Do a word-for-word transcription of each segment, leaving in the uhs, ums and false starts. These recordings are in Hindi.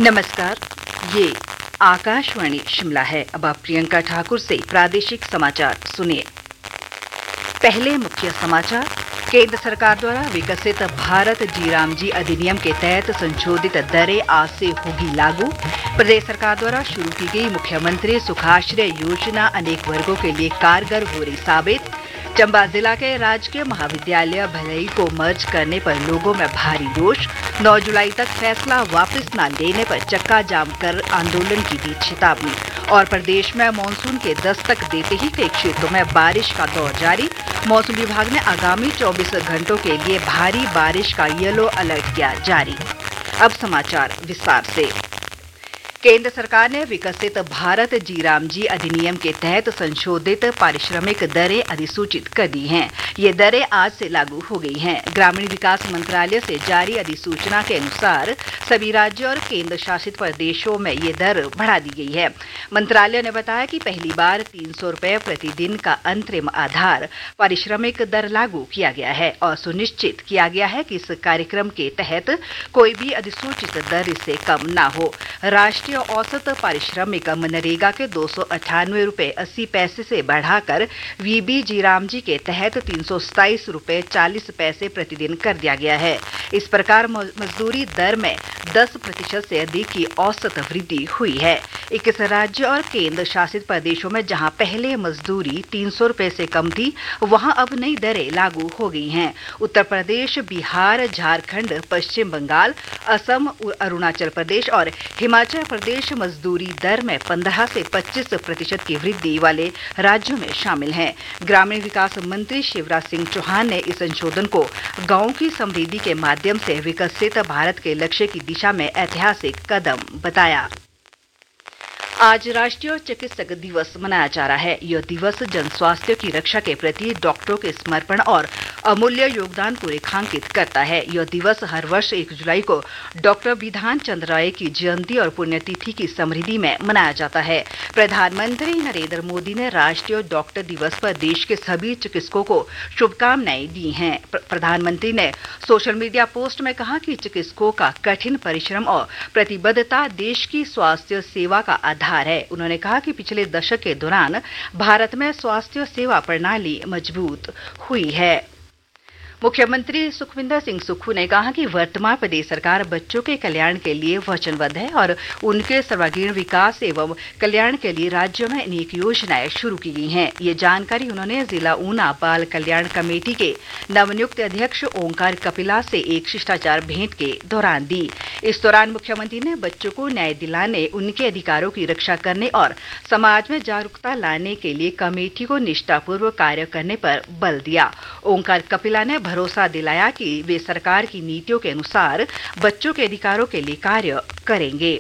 नमस्कार, ये आकाशवाणी शिमला है। अब आप प्रियंका ठाकुर से प्रादेशिक समाचार सुनिए। पहले मुख्य समाचार। केंद्र सरकार द्वारा विकसित भारत जी राम जी अधिनियम के तहत संशोधित दरें आज से होगी लागू। प्रदेश सरकार द्वारा शुरू की गई मुख्यमंत्री सुखाश्रय योजना अनेक वर्गों के लिए कारगर हो रही साबित। चंबा जिला के राजकीय महाविद्यालय भलई को मर्ज करने पर लोगों में भारी रोष। नौ जुलाई तक फैसला वापस न लेने पर चक्का जाम कर आंदोलन की दी चेतावनी। और प्रदेश में मानसून के दस्तक देते ही कई क्षेत्रों में बारिश का दौर जारी। मौसम विभाग ने आगामी चौबीस घंटों के लिए भारी बारिश का येलो अलर्ट किया जारी। अब समाचार विस्तार से। केंद्र सरकार ने विकसित भारत जी राम जी अधिनियम के तहत संशोधित पारिश्रमिक दरें अधिसूचित कर दी हैं। ये दरें आज से लागू हो गई हैं। ग्रामीण विकास मंत्रालय से जारी अधिसूचना के अनुसार सभी राज्यों और केंद्र शासित प्रदेशों में ये दर बढ़ा दी गई है। मंत्रालय ने बताया कि पहली बार तीन सौ रुपये प्रतिदिन का अंतरिम आधार पारिश्रमिक दर लागू किया गया है और सुनिश्चित किया गया है कि इस कार्यक्रम के तहत कोई भी अधिसूचित दर इससे कम न हो। राष्ट्रीय औसत पारिश्रमिक मनरेगा के दो सौ अट्ठानवे रुपये अस्सी पैसे से बढ़ाकर वीबी जी राम जी के तहत तीन सौ सताईस रुपये चालीस पैसे प्रतिदिन कर दिया गया है। इस प्रकार मजदूरी दर में दस प्रतिशत से अधिक की औसत वृद्धि हुई है। इक्कीस राज्य और केंद्र शासित प्रदेशों में जहां पहले मजदूरी तीन सौ रुपये से कम थी, वहां अब नई दरें लागू हो गई हैं। उत्तर प्रदेश, बिहार, झारखंड, पश्चिम बंगाल, असम, अरुणाचल प्रदेश और हिमाचल प्रदेश मजदूरी दर में पंद्रह से पच्चीस प्रतिशत की वृद्धि वाले राज्यों में शामिल हैं। ग्रामीण विकास मंत्री शिवराज सिंह चौहान ने इस संशोधन को गांवों की समृद्धि के माध्यम से विकसित भारत के लक्ष्य की दिशा में ऐतिहासिक कदम बताया। आज राष्ट्रीय चिकित्सक दिवस मनाया जा रहा है। यह दिवस जन स्वास्थ्य की रक्षा के प्रति डॉक्टरों के समर्पण और अमूल्य योगदान को रेखांकित करता है। यह दिवस हर वर्ष एक जुलाई को डॉक्टर बिधान चंद्र राय की जयंती और पुण्यतिथि की समृद्धि में मनाया जाता है। प्रधानमंत्री नरेंद्र मोदी ने राष्ट्रीय डॉक्टर दिवस पर देश के सभी चिकित्सकों को शुभकामनाएं दी हैं। प्रधानमंत्री ने सोशल मीडिया पोस्ट में कहा कि चिकित्सकों का कठिन परिश्रम और प्रतिबद्धता देश की स्वास्थ्य सेवा का आधार है। उन्होंने कहा कि पिछले दशक के दौरान भारत में स्वास्थ्य सेवा प्रणाली मजबूत हुई है। मुख्यमंत्री सुखविंदर सिंह सुक्खू ने कहा कि वर्तमान प्रदेश सरकार बच्चों के कल्याण के लिए वचनबद्ध है और उनके सर्वांगीण विकास एवं कल्याण के लिए राज्यों में अनेक योजनाएं शुरू की गई हैं। ये जानकारी उन्होंने जिला ऊना बाल कल्याण कमेटी के नवनियुक्त अध्यक्ष ओंकार कपिला से एक शिष्टाचार भेंट के दौरान दी। इस दौरान मुख्यमंत्री ने बच्चों को न्याय दिलाने, उनके अधिकारों की रक्षा करने और समाज में जागरूकता लाने के लिए कमेटी को निष्ठापूर्वक कार्य करने पर बल दिया। ओंकार कपिला ने भरोसा दिलाया कि वे सरकार की नीतियों के अनुसार बच्चों के अधिकारों के लिए कार्य करेंगे।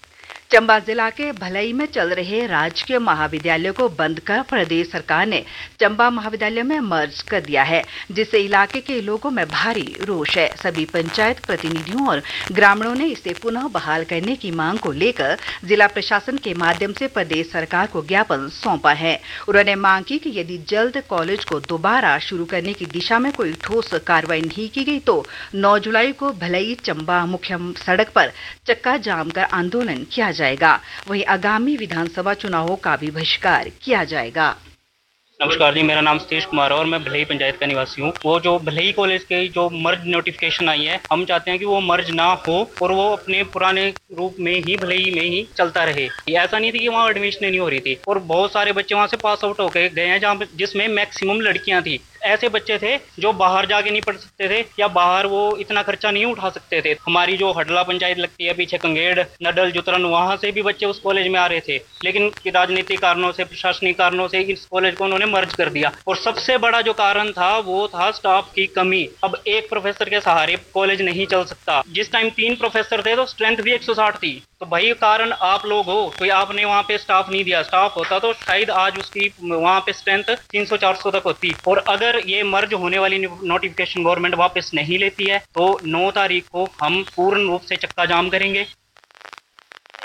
चंबा जिला के भलई में चल रहे राजकीय महाविद्यालय को बंद कर प्रदेश सरकार ने चंबा महाविद्यालय में मर्ज कर दिया है, जिससे इलाके के लोगों में भारी रोष है। सभी पंचायत प्रतिनिधियों और ग्रामीणों ने इसे पुनः बहाल करने की मांग को लेकर जिला प्रशासन के माध्यम से प्रदेश सरकार को ज्ञापन सौंपा है। उन्होंने मांग की कि यदि जल्द कॉलेज को दोबारा शुरू करने की दिशा में कोई ठोस कार्रवाई नहीं की गई तो नौ जुलाई को भलई चंबा मुख्य सड़क पर चक्का जाम कर आंदोलन किया जाएगा। वहीं आगामी विधानसभा चुनावों का भी बहिष्कार किया जाएगा। नमस्कार जी, मेरा नाम सतीश कुमार है और मैं भलई पंचायत का निवासी हूँ। वो जो भलई कॉलेज के जो मर्ज नोटिफिकेशन आई है, हम चाहते हैं कि वो मर्ज ना हो और वो अपने पुराने रूप में ही भलई में ही चलता रहे। ऐसा नहीं थी कि वहाँ एडमिशन नहीं हो रही थी और बहुत सारे बच्चे वहाँ से पास आउट होकर गए हैं, जहाँ जिसमें मैक्सिमम लड़कियाँ थी। ऐसे बच्चे थे जो बाहर जाके नहीं पढ़ सकते थे या बाहर वो इतना खर्चा नहीं उठा सकते थे। हमारी जो हडला पंचायत लगती है पीछे कंगेड़, नडल, जुतरन, वहां से भी बच्चे उस कॉलेज में आ रहे थे, लेकिन राजनीतिक कारणों से, प्रशासनिक कारणों से इस कॉलेज को उन्होंने मर्ज कर दिया। और सबसे बड़ा जो कारण था वो था स्टाफ की कमी। अब एक प्रोफेसर के सहारे कॉलेज नहीं चल सकता। जिस टाइम तीन प्रोफेसर थे तो स्ट्रेंथ भी एक सौ साठ थी। तो भाई कारण आप लोग हो, कोई आपने वहाँ पे स्टाफ नहीं दिया। स्टाफ होता तो शायद आज उसकी वहाँ पे स्ट्रेंथ तीन सौ चार सौ तक होती। और अगर ये मर्ज होने वाली नोटिफिकेशन गवर्नमेंट वापस नहीं लेती है तो नौ तारीख को हम पूर्ण रूप से चक्का जाम करेंगे।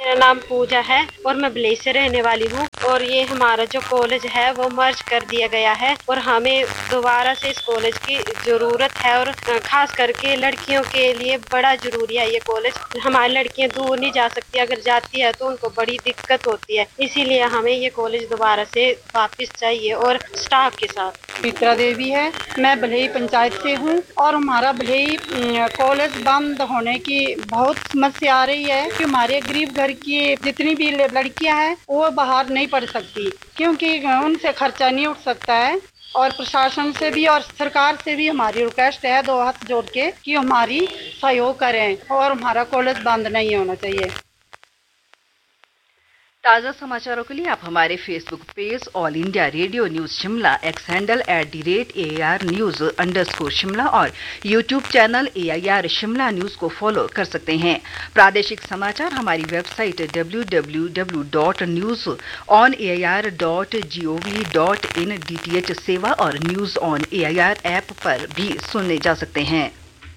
मेरा नाम पूजा है और मैं भिलाई से रहने वाली हूँ। और ये हमारा जो कॉलेज है वो मर्ज कर दिया गया है और हमें दोबारा से इस कॉलेज की जरूरत है और खास करके लड़कियों के लिए बड़ा जरूरी है ये कॉलेज। हमारी लड़कियां दूर नहीं जा सकती, अगर जाती है तो उनको बड़ी दिक्कत होती है, इसीलिए हमें ये कॉलेज दोबारा से वापस चाहिए और स्टाफ के साथ। मित्रा देवी है, मैं भिलाई पंचायत से हूँ और हमारा भिलाई कॉलेज बंद होने की बहुत समस्या आ रही है कि हमारे गरीब घर की जितनी भी लड़कियां हैं वो बाहर नहीं पढ़ सकती क्योंकि उनसे खर्चा नहीं उठ सकता है। और प्रशासन से भी और सरकार से भी हमारी रिक्वेस्ट है दो हाथ जोड़ के कि हमारी सहयोग करें और हमारा कॉलेज बंद नहीं होना चाहिए। ताज़ा समाचारों के लिए आप हमारे Facebook page all India radio news Shimla, x handle at the rate A R news underscore Shimla और YouTube channel A I R Shimla news को फॉलो कर सकते हैं। प्रादेशिक समाचार हमारी website W W W dot news on A I R dot G O V dot in D T H सेवा और news on A I R app पर भी सुने जा सकते हैं।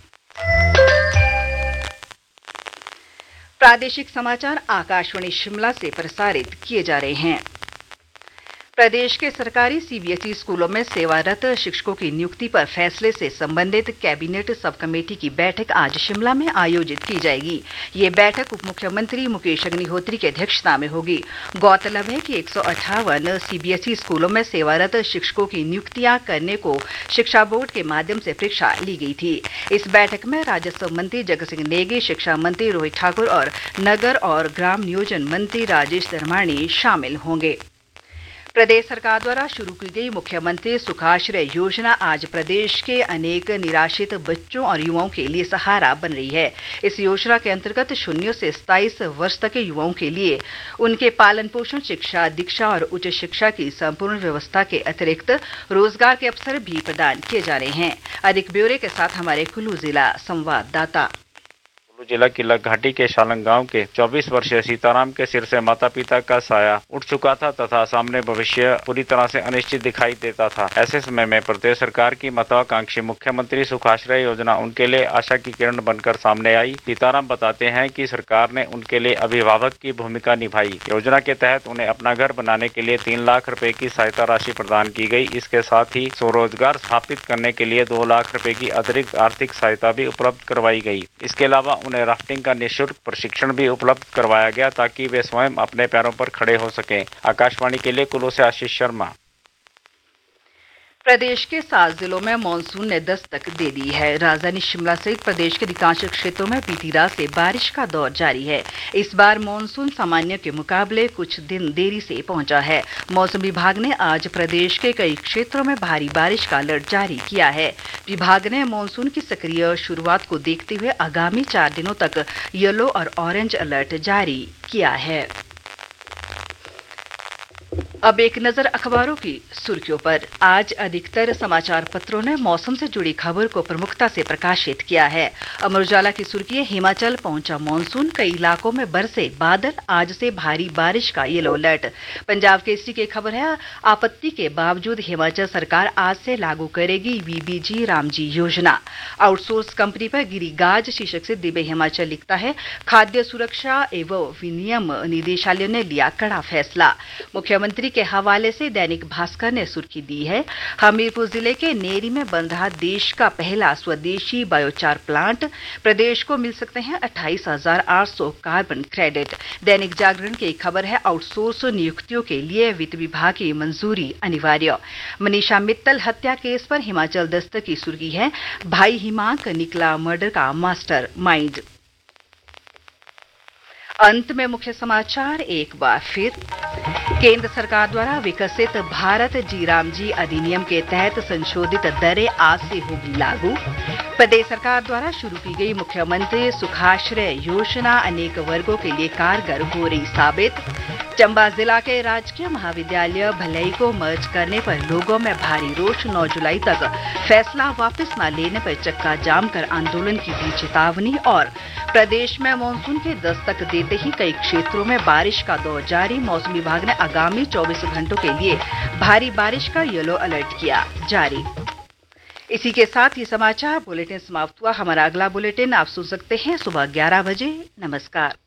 प्रादेशिक समाचार आकाशवाणी शिमला से प्रसारित किए जा रहे हैं। प्रदेश के सरकारी सी बी एस ई स्कूलों में सेवारत शिक्षकों की नियुक्ति पर फैसले से संबंधित कैबिनेट सब कमेटी की बैठक आज शिमला में आयोजित की जाएगी। ये बैठक उप मुख्यमंत्री मुकेश अग्निहोत्री की अध्यक्षता में होगी। गौरतलब है कि एक सौ अट्ठावन सी बी एस ई स्कूलों में सेवारत शिक्षकों की नियुक्तियां करने को शिक्षा बोर्ड के माध्यम से परीक्षा ली गई थी। इस बैठक में राजस्व मंत्री जगत सिंह नेगी, शिक्षा मंत्री रोहित ठाकुर और नगर और ग्राम नियोजन मंत्री राजेश धर्माणी शामिल होंगे। प्रदेश सरकार द्वारा शुरू की गई मुख्यमंत्री सुखाश्रय योजना आज प्रदेश के अनेक निराश्रित बच्चों और युवाओं के लिए सहारा बन रही है। इस योजना के अंतर्गत शून्य से सताईस वर्ष तक के युवाओं के लिए उनके पालन पोषण, शिक्षा, दीक्षा और उच्च शिक्षा की संपूर्ण व्यवस्था के अतिरिक्त रोजगार के अवसर भी प्रदान किए जा रहे हैं। अधिक ब्यौरे के साथ हमारे कुल्लू जिला संवाददाता। जिला किला घाटी के शालंग गांव के चौबीस वर्षीय सीताराम के सिर से माता पिता का साया उठ चुका था तथा सामने भविष्य पूरी तरह से अनिश्चित दिखाई देता था। ऐसे समय में प्रदेश सरकार की महत्वाकांक्षी मुख्यमंत्री सुखाश्रय योजना उनके लिए आशा की किरण बनकर सामने आई। सीताराम बताते हैं कि सरकार ने उनके लिए अभिभावक की भूमिका निभाई। योजना के तहत उन्हें अपना घर बनाने के लिए तीन लाख रुपए की सहायता राशि प्रदान की गई। इसके साथ ही स्वरोजगार स्थापित करने के लिए दो लाख रुपए की अतिरिक्त आर्थिक सहायता भी उपलब्ध करवाई गई। इसके अलावा उन्हें राफ्टिंग का निःशुल्क प्रशिक्षण भी उपलब्ध करवाया गया ताकि वे स्वयं अपने पैरों पर खड़े हो सकें। आकाशवाणी के लिए कुल्लू से आशीष शर्मा। प्रदेश के सात जिलों में मानसून ने दस्तक दे दी है। राजधानी शिमला सहित प्रदेश के अधिकांश क्षेत्रों में बीती रात से बारिश का दौर जारी है। इस बार मानसून सामान्य के मुकाबले कुछ दिन देरी से पहुंचा है। मौसम विभाग ने आज प्रदेश के कई क्षेत्रों में भारी बारिश का अलर्ट जारी किया है। विभाग ने मानसून की सक्रिय शुरुआत को देखते हुए आगामी चार दिनों तक येलो और ऑरेंज अलर्ट जारी किया है। अब एक नजर अखबारों की सुर्खियों पर। आज अधिकतर समाचार पत्रों ने मौसम से जुड़ी खबर को प्रमुखता से प्रकाशित किया है। अमर उजाला की सुर्खी है, हिमाचल पहुंचा मानसून, कई इलाकों में बरसे बादल, आज से भारी बारिश का येलो अलर्ट। पंजाब केसरी की खबर है, आपत्ति के बावजूद हिमाचल सरकार आज से लागू करेगी वी बी जी रामजी योजना। आउटसोर्स कंपनी पर गिरी गाज शीर्षक से दिव्य हिमाचल लिखता है, खाद्य सुरक्षा एवं विनियम निदेशालय ने लिया कड़ा फैसला। मुख्यमंत्री के हवाले से दैनिक भास्कर ने सुर्खी दी है, हमीरपुर जिले के नेरी में बन रहा देश का पहला स्वदेशी बायोचार प्लांट, प्रदेश को मिल सकते हैं अट्ठाईस हजार आठ सौ कार्बन क्रेडिट। दैनिक जागरण की खबर है, आउटसोर्स नियुक्तियों के लिए वित्त विभाग की मंजूरी अनिवार्य। मनीषा मित्तल हत्या केस पर हिमाचल दस्तक की सुर्खी है, भाई हिमांक निकला मर्डर का मास्टर माइंड। अंत में मुख्य समाचार एक बार फिर। केंद्र सरकार द्वारा विकसित भारत जी राम जी अधिनियम के तहत संशोधित दरें आज से होगी लागू। प्रदेश सरकार द्वारा शुरू की गई मुख्यमंत्री सुखाश्रय योजना अनेक वर्गों के लिए कारगर हो रही साबित। चंबा जिला के राजकीय महाविद्यालय भिलाई को मर्ज करने पर लोगों में भारी रोष, नौ जुलाई तक फैसला वापस न लेने पर चक्का जाम कर आंदोलन की दी चेतावनी। और प्रदेश में मानसून के दस्तक देते ही कई क्षेत्रों में बारिश का दौर जारी, मौसम विभाग ने आगामी चौबीस घंटों के लिए भारी बारिश का येलो अलर्ट किया जारी। इसी के साथ ये समाचार बुलेटिन समाप्त हुआ। हमारा अगला बुलेटिन आप सुन सकते हैं सुबह ग्यारह बजे। नमस्कार।